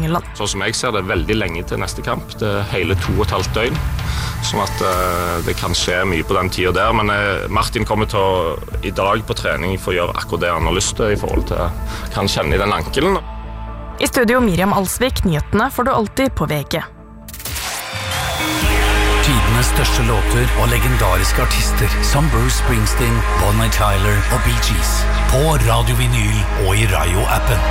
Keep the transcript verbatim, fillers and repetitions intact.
Langeland. Sånn som jeg ser det, veldig lenge til neste kamp. Det er hele to og et halvt døgn. Sånn at uh, det kan skje mye på den tiden der. Men uh, Martin kommer til å i dag på trening for å gjøre akkurat det han har lyst til i forhold til hva han kjenner i den ankelen. I studio Miriam Alsvik, nyhetene får du alltid på V G. Tidenes største låter og legendariske artister som Bruce Springsteen, Bonnie Tyler og Bee Gees. På Radio Vinyl og i Rayo-appen.